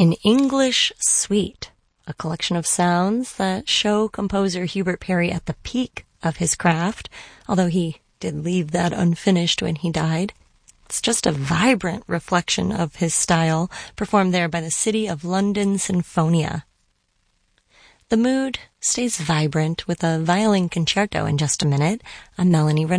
An English Suite, a collection of sounds that show composer Hubert Parry at the peak of his craft, although he did leave that unfinished when he died. It's just a vibrant reflection of his style, performed there by the City of London Sinfonia. The mood stays vibrant with a violin concerto in just a minute. I'm Melanie Renner.